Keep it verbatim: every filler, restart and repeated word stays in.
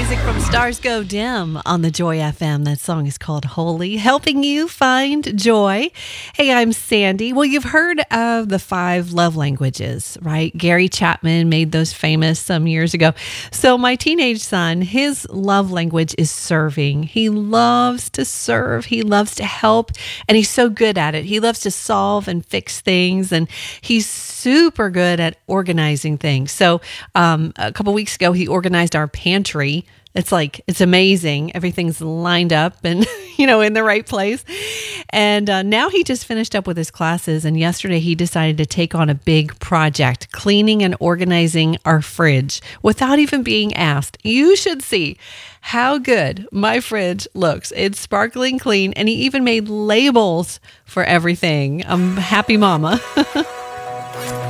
music from Stars Go Dim on the Joy F M. That song is called Holy, helping you find joy. Hey, I'm Sandy. Well, you've heard of the five love languages, right? Gary Chapman made those famous some years ago. So my teenage son, his love language is serving. He loves to serve. He loves to help, and he's so good at it. He loves to solve and fix things, and he's super good at organizing things. So um, a couple weeks ago, he organized our pantry. It's like, it's amazing. Everything's lined up and, you know, in the right place. And uh, now he just finished up with his classes. And yesterday he decided to take on a big project, cleaning and organizing our fridge without even being asked. You should see how good my fridge looks. It's sparkling clean. And he even made labels for everything. I'm happy mama.